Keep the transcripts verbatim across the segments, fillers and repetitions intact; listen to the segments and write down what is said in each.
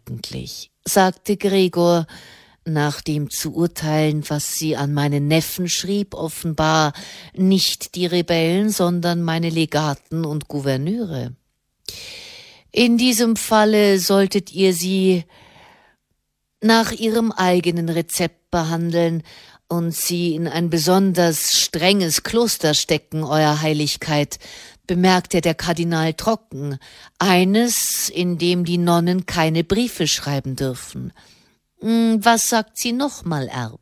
eigentlich, sagte Gregor, nach dem zu urteilen, was sie an meinen Neffen schrieb, offenbar nicht die Rebellen, sondern meine Legaten und Gouverneure. In diesem Falle solltet ihr sie nach ihrem eigenen Rezept behandeln und sie in ein besonders strenges Kloster stecken, Euer Heiligkeit, bemerkte der Kardinal trocken, eines, in dem die Nonnen keine Briefe schreiben dürfen. Was sagt sie nochmal, Erb?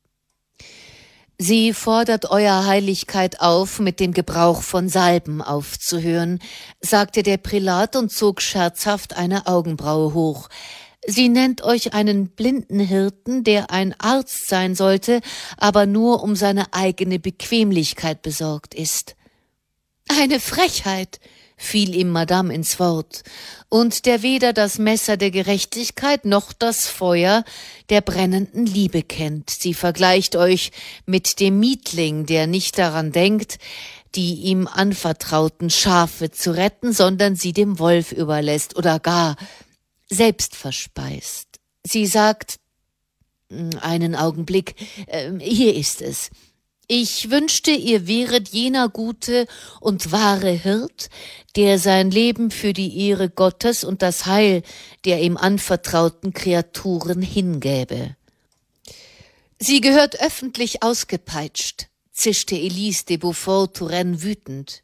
Sie fordert Euer Heiligkeit auf, mit dem Gebrauch von Salben aufzuhören, sagte der Prälat und zog scherzhaft eine Augenbraue hoch. Sie nennt euch einen blinden Hirten, der ein Arzt sein sollte, aber nur um seine eigene Bequemlichkeit besorgt ist. Eine Frechheit, fiel ihm Madame ins Wort, und der weder das Messer der Gerechtigkeit noch das Feuer der brennenden Liebe kennt. Sie vergleicht euch mit dem Mietling, der nicht daran denkt, die ihm anvertrauten Schafe zu retten, sondern sie dem Wolf überlässt oder gar selbst verspeist. Sie sagt, einen Augenblick, äh, hier ist es. Ich wünschte, ihr wäret jener gute und wahre Hirt, der sein Leben für die Ehre Gottes und das Heil der ihm anvertrauten Kreaturen hingäbe. Sie gehört öffentlich ausgepeitscht, zischte Elise de Beaufort-Touraine wütend.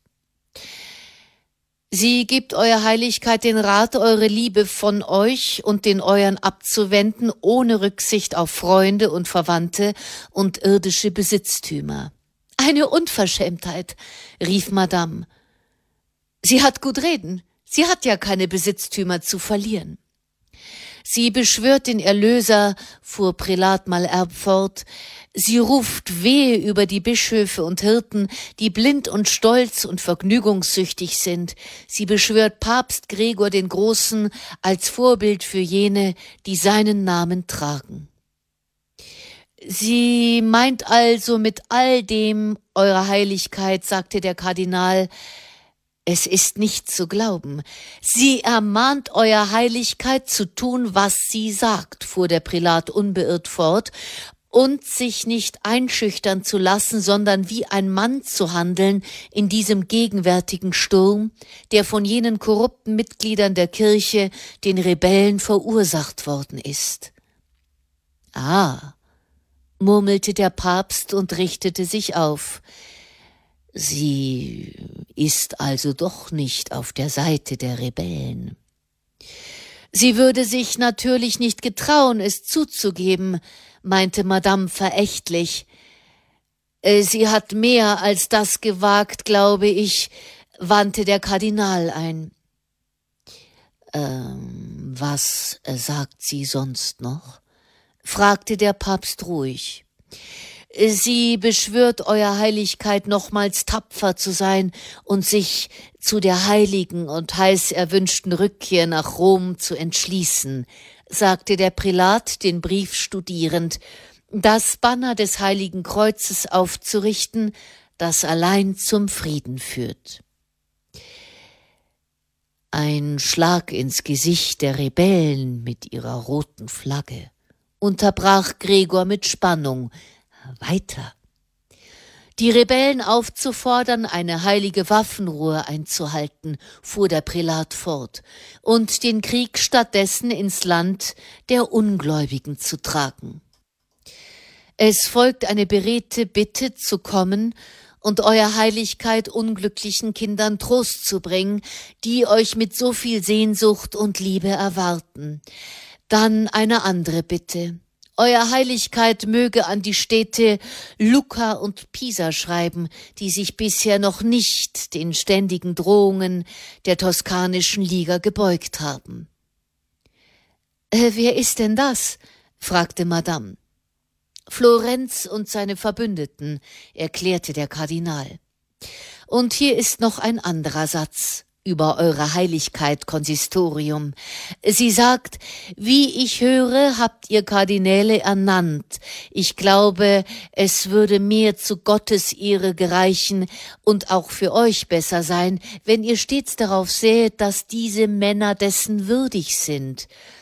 Sie gibt Euer Heiligkeit den Rat, eure Liebe von euch und den euren abzuwenden, ohne Rücksicht auf Freunde und Verwandte und irdische Besitztümer. Eine Unverschämtheit, rief Madame. Sie hat gut reden, sie hat ja keine Besitztümer zu verlieren. Sie beschwört den Erlöser, fuhr Prälat Malherbe fort, sie ruft Wehe über die Bischöfe und Hirten, die blind und stolz und vergnügungssüchtig sind. Sie beschwört Papst Gregor den Großen als Vorbild für jene, die seinen Namen tragen. Sie meint also mit all dem, Eure Heiligkeit, sagte der Kardinal, es ist nicht zu glauben. Sie ermahnt Euer Heiligkeit zu tun, was sie sagt, fuhr der Prälat unbeirrt fort, und sich nicht einschüchtern zu lassen, sondern wie ein Mann zu handeln in diesem gegenwärtigen Sturm, der von jenen korrupten Mitgliedern der Kirche, den Rebellen, verursacht worden ist. Ah, murmelte der Papst und richtete sich auf. Sie ist also doch nicht auf der Seite der Rebellen. Sie würde sich natürlich nicht getrauen, es zuzugeben, meinte Madame verächtlich. Sie hat mehr als das gewagt, glaube ich, wandte der Kardinal ein. Ähm, was sagt sie sonst noch? Fragte der Papst ruhig. Sie beschwört Euer Heiligkeit, nochmals tapfer zu sein und sich zu der heiligen und heiß erwünschten Rückkehr nach Rom zu entschließen, sagte der Prälat, den Brief studierend, das Banner des Heiligen Kreuzes aufzurichten, das allein zum Frieden führt. Ein Schlag ins Gesicht der Rebellen mit ihrer roten Flagge, unterbrach Gregor mit Spannung. Weiter. Die Rebellen aufzufordern, eine heilige Waffenruhe einzuhalten, fuhr der Prälat fort, und den Krieg stattdessen ins Land der Ungläubigen zu tragen. Es folgt eine beredte Bitte zu kommen und Euer Heiligkeit unglücklichen Kindern Trost zu bringen, die euch mit so viel Sehnsucht und Liebe erwarten. Dann eine andere Bitte. Euer Heiligkeit möge an die Städte Lucca und Pisa schreiben, die sich bisher noch nicht den ständigen Drohungen der toskanischen Liga gebeugt haben. Äh, »Wer ist denn das?« fragte Madame. »Florenz und seine Verbündeten«, erklärte der Kardinal. »Und hier ist noch ein anderer Satz über Eure Heiligkeit, Konsistorium. Sie sagt, wie ich höre, habt ihr Kardinäle ernannt. Ich glaube, es würde mehr zu Gottes Ehre gereichen und auch für euch besser sein, wenn ihr stets darauf sähet, dass diese Männer dessen würdig sind.